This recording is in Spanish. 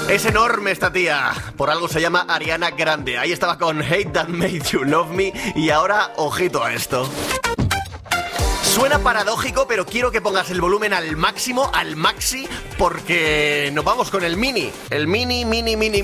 Es enorme esta tía. Por algo se llama Ariana Grande. Ahí estaba con Hate That Made You Love Me. Y ahora, ojito a esto. Suena paradójico, pero quiero que pongas el volumen al máximo, al maxi, porque nos vamos con el mini. El mini